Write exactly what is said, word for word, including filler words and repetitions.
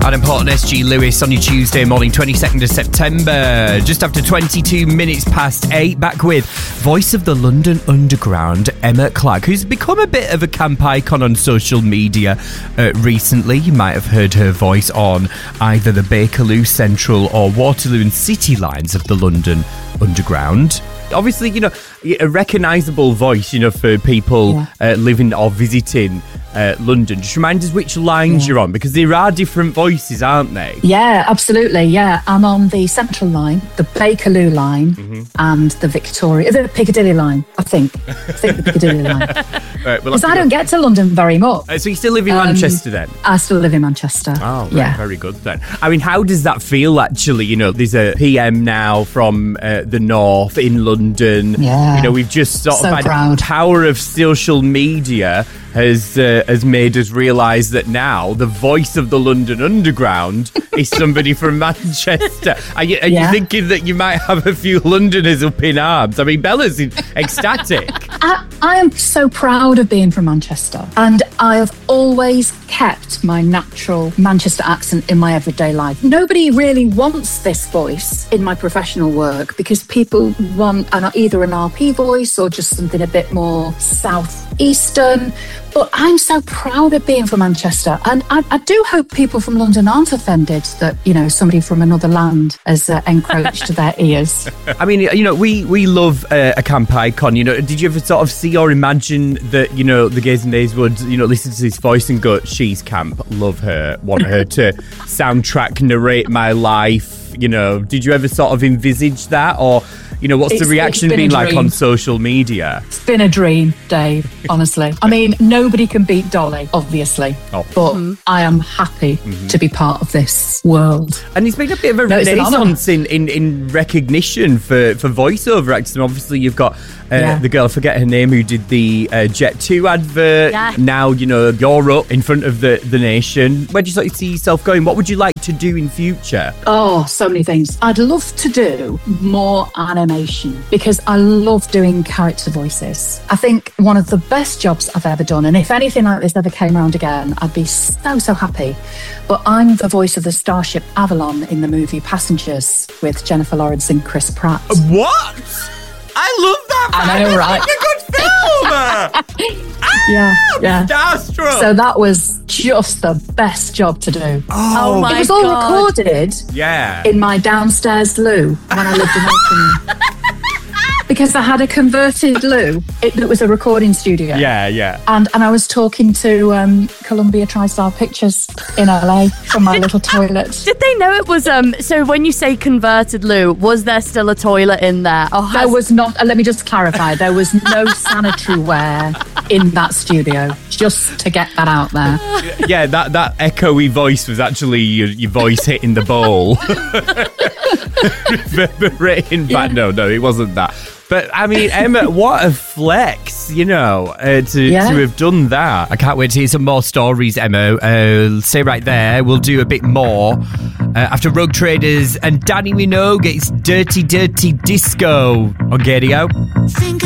Adam Port and S G Lewis on your Tuesday morning, twenty-second of September. Just after twenty-two minutes past eight, back with voice of the London Underground, Emma Clark, who's become a bit of a camp icon on social media uh, recently. You might have heard her voice on either the Bakerloo Central or Waterloo and City lines of the London Underground. Obviously, you know, a recognisable voice, you know, for people yeah. uh, living or visiting uh, London. Just remind us which lines yeah. you're on, because there are different voices, aren't they? Yeah, absolutely, yeah. I'm on the Central line, the Bakerloo line, mm-hmm. and the Victoria, the Piccadilly line, I think. I think the Piccadilly line. Right, because I don't get to London very much. Uh, so you still live in um, Manchester then? I still live in Manchester. Oh, right, yeah. Very good then. I mean, how does that feel, actually? You know, there's a P M now from uh, the north in London. London. Yeah. You know, we've just sort so of had proud. The power of social media has uh, has made us realise that now the voice of the London Underground is somebody from Manchester. Are, you, are yeah. you thinking that you might have a few Londoners up in arms? I mean, Bella's ecstatic. I, I am so proud of being from Manchester, and I have always kept my natural Manchester accent in my everyday life. Nobody really wants this voice in my professional work because people want an, either an R P voice or just something a bit more southeastern. But I'm so proud of being from Manchester, and I, I do hope people from London aren't offended that, you know, somebody from another land has uh, encroached their ears. I mean, you know, we, we love uh, a camp icon. You know, did you ever sort of see or imagine that, you know, the Gays and Days would, you know, listen to his voice and go, she's camp, love her, want her to soundtrack, narrate my life? You know, did you ever sort of envisage that, or... You know, what's it's, the reaction been, been like on social media? It's been a dream, Dave, honestly. I mean, nobody can beat Dolly, obviously. Oh. But mm-hmm. I am happy mm-hmm. to be part of this world. And it's been a bit of a no, renaissance in, in, in recognition for, for voiceover actors. And obviously, you've got uh, yeah. the girl, I forget her name, who did the uh, Jet two advert. Yeah. Now, you know, you're up in front of the, the nation. Where do you sort of see yourself going? What would you like to do in future? Oh, so many things. I'd love to do more animation. Because I love doing character voices. I think one of the best jobs I've ever done, and if anything like this ever came around again, I'd be so, so happy. But I'm the voice of the Starship Avalon in the movie Passengers with Jennifer Lawrence and Chris Pratt. What? I love that. I know, right? Like a good film. ah, yeah, yeah. Starstruck. So that was just the best job to do. Oh, oh my It was all God. recorded yeah. in my downstairs loo when I lived in Auckland. Because I had a converted loo. It, it was a recording studio. Yeah, yeah. And and I was talking to um, Columbia TriStar Pictures in L A from my little toilet. Did they know it was, um? so when you say converted loo, was there still a toilet in there? Oh, has... There was not, uh, let me just clarify, there was no sanitary ware in that studio, just to get that out there. Yeah, that, that echoey voice was actually your, your voice hitting the bowl. Reverberating back. Yeah. No, no, it wasn't that. But, I mean, Emma, what a flex, you know, uh, to, yeah. to have done that. I can't wait to hear some more stories, Emma. Uh, stay right there. We'll do a bit more uh, after Rogue Traders and Danny Minogue gets Dirty Dirty Disco on Gadio. Think